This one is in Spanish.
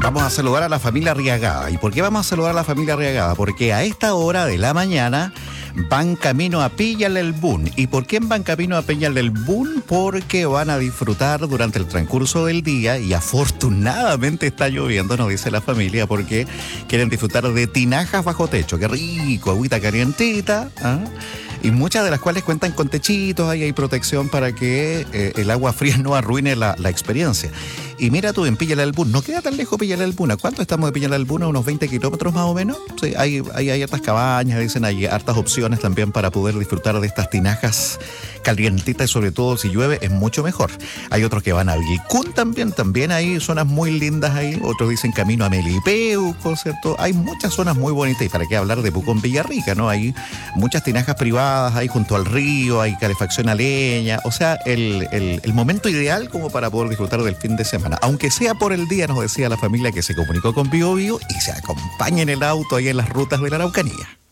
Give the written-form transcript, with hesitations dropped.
Vamos a saludar a la familia Arriagada. ¿Y por qué vamos a saludar a la familia Arriagada? Porque a esta hora de la mañana van camino a Peña del Bún. ¿Y por qué van camino a Peña del Bún? Porque van a disfrutar durante el transcurso del día, y afortunadamente está lloviendo, nos dice la familia, porque quieren disfrutar de tinajas bajo techo. ¡Qué rico! Agüita calientita, ¿ah? Y muchas de las cuales cuentan con techitos, ahí hay protección para que el agua fría no arruine la experiencia. Y mira tú, en Peña del Bún, no queda tan lejos Peña del Bún. ¿A cuánto estamos de Peña del Bún? ¿A unos 20 kilómetros más o menos? Sí, hay hartas cabañas, dicen, hay hartas opciones también para poder disfrutar de estas tinajas calientitas, y sobre todo si llueve es mucho mejor. Hay otros que van a Vilcún también hay zonas muy lindas ahí. Otros dicen camino a Melipeuco, ¿cierto? Hay muchas zonas muy bonitas, y para qué hablar de Pucón, Villarrica, ¿no? Hay muchas tinajas privadas ahí junto al río, hay calefacción a leña, o sea, el momento ideal como para poder disfrutar del fin de semana. Aunque sea por el día, nos decía la familia que se comunicó con Bio Bio, y se acompaña en el auto ahí en las rutas de la Araucanía.